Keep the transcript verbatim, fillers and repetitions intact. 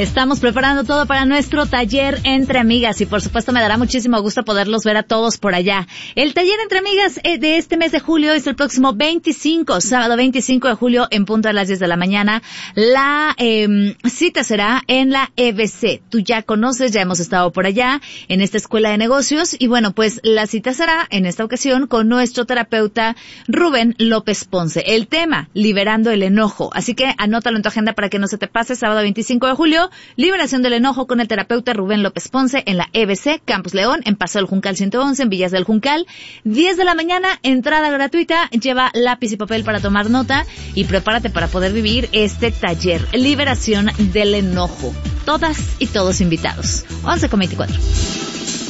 Estamos preparando todo para nuestro taller Entre Amigas y por supuesto me dará muchísimo gusto poderlos ver a todos por allá. El taller Entre Amigas de este mes de julio es el próximo veinticinco, sábado veinticinco de julio en punto de las diez de la mañana. La eh, cita será en la E B C. Tú ya conoces, ya hemos estado por allá en esta escuela de negocios y bueno, pues la cita será en esta ocasión con nuestro terapeuta Rubén López Ponce. El tema, liberando el enojo. Así que anótalo en tu agenda para que no se te pase, sábado veinticinco de julio, liberación del enojo con el terapeuta Rubén López Ponce en la E B C, Campus León, en Paso del Juncal ciento once, en Villas del Juncal, diez de la mañana, entrada gratuita, lleva lápiz y papel para tomar nota y prepárate para poder vivir este taller, liberación del enojo. Todas y todos invitados. once con veinticuatro.